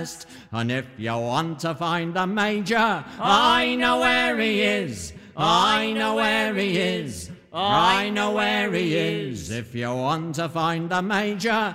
And if you want to find the Major, I know where he is. I know where he is. I know where he is. If you want to find the Major,